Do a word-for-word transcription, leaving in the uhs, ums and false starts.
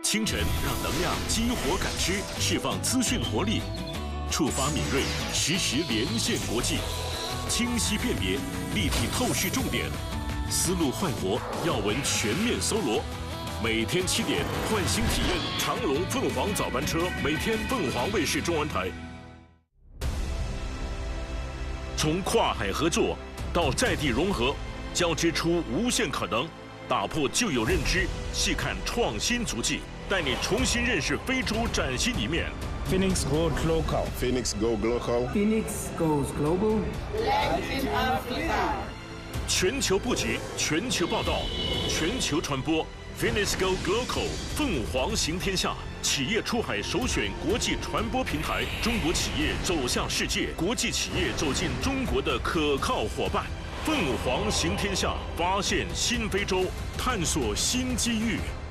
清晨让能量激活感知，释放资讯活力，触发敏锐，实时连线国际，清晰辨别，立体透视重点，思路焕活，要闻全面搜罗。每天七点，换新体验长隆凤凰早班车，每天凤凰卫视中文台。从跨海合作到在地融合，交织出无限可能。打破旧有认知，细看创新足迹，带你重新认识非洲崭新一面。 Phoenix Goes Local. Phoenix Go Global. Phoenix Goes Global. Latin Africa. 全球布局，全球报道，全球传播。Phoenix Go Global， 凤凰行天下，企业出海首选国际传播平台，中国企业走向世界，国际企业走进中国的可靠伙伴。凤凰行天下，发现新非洲，探索新机遇。